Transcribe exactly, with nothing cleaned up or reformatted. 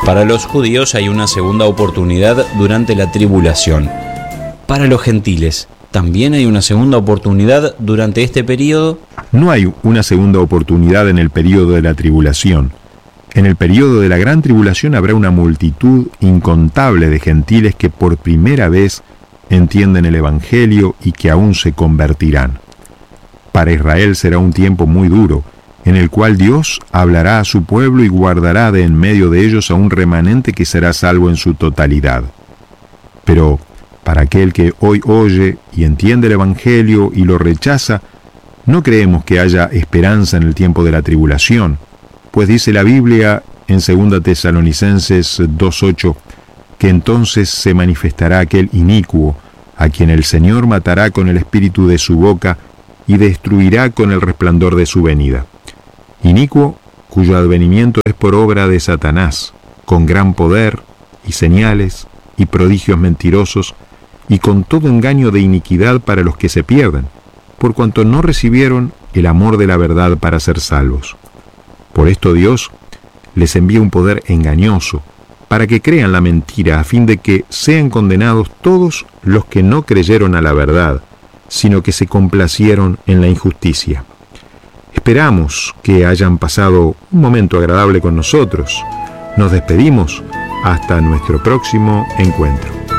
Para los judíos hay una segunda oportunidad durante la tribulación. Para los gentiles, ¿también hay una segunda oportunidad durante este período? No hay una segunda oportunidad en el período de la tribulación. En el período de la gran tribulación habrá una multitud incontable de gentiles que por primera vez entienden el Evangelio y que aún se convertirán. Para Israel será un tiempo muy duro, en el cual Dios hablará a su pueblo y guardará de en medio de ellos a un remanente que será salvo en su totalidad. Pero para aquel que hoy oye y entiende el Evangelio y lo rechaza, no creemos que haya esperanza en el tiempo de la tribulación, pues dice la Biblia en segunda Tesalonicenses dos ocho, que entonces se manifestará aquel inicuo, a quien el Señor matará con el espíritu de su boca y destruirá con el resplandor de su venida. Inicuo, cuyo advenimiento es por obra de Satanás, con gran poder y señales y prodigios mentirosos, y con todo engaño de iniquidad para los que se pierden, por cuanto no recibieron el amor de la verdad para ser salvos. Por esto Dios les envía un poder engañoso, para que crean la mentira, a fin de que sean condenados todos los que no creyeron a la verdad, sino que se complacieron en la injusticia. Esperamos que hayan pasado un momento agradable con nosotros. Nos despedimos hasta nuestro próximo encuentro.